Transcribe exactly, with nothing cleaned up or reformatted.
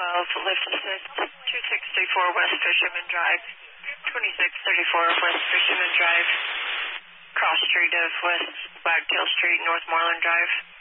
twelve, lift assist, two six three four West Fisherman Drive, twenty-six thirty-four West Fisherman Drive, cross street of West Wagtail Street, Northmoreland Drive.